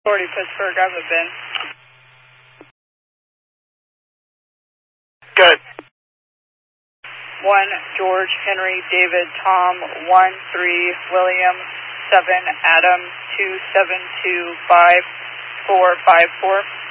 40 Pittsburgh, I have been. Good. 1 George Henry David Tom 1 3 William 7 Adam 2 7 2 5 4 5 4.